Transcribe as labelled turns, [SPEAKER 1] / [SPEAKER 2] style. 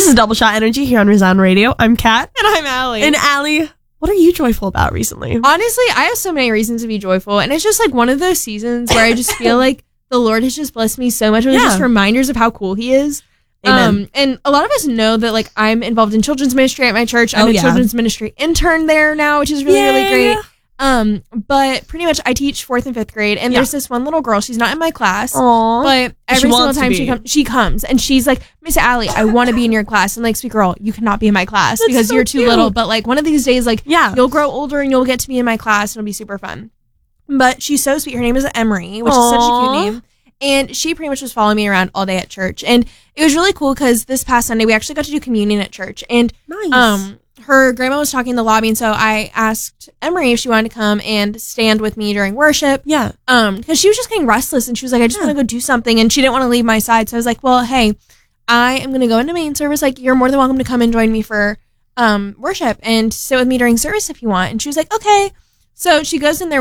[SPEAKER 1] This is Double Shot Energy here on Resound Radio. I'm Kat.
[SPEAKER 2] And I'm Allie.
[SPEAKER 1] And Allie, what are you joyful about recently?
[SPEAKER 2] Honestly, I have so many reasons to be joyful. And it's just like one of those seasons where I just feel like the Lord has just blessed me so much with just reminders of how cool he is.
[SPEAKER 1] Amen.
[SPEAKER 2] And a lot of us know that like I'm involved in children's ministry at my church. I'm a children's ministry intern there now, which is really great. But pretty much I teach 4th and 5th grade, and there's this one little girl. She's not in my class.
[SPEAKER 1] Aww.
[SPEAKER 2] But every single time she comes and she's like, Miss Allie, I want to be in your class. And like, sweet girl, you cannot be in my class because you're too little. But like one of these days, like you'll grow older and you'll get to be in my class and it'll be super fun. But she's so sweet. Her name is Emery, which is such a cute name. And she pretty much was following me around all day at church. And it was really cool because this past Sunday, we actually got to do communion at church. And her grandma was talking in the lobby. And so I asked Emery if she wanted to come and stand with me during worship.
[SPEAKER 1] Yeah.
[SPEAKER 2] Because she was just getting restless. And she was like, I just want to go do something. And she didn't want to leave my side. So I was like, well, hey, I am going to go into main service. Like, you're more than welcome to come and join me for worship and sit with me during service if you want. And she was like, okay. So she goes in there